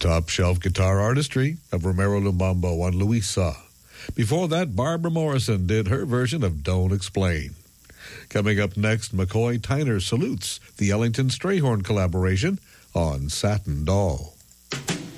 top shelf guitar artistry of Romero Lumbambo on Luisa. Before that, Barbara Morrison did her version of Don't Explain. Coming up next, McCoy Tyner salutes the Ellington Strayhorn collaboration on Satin Doll.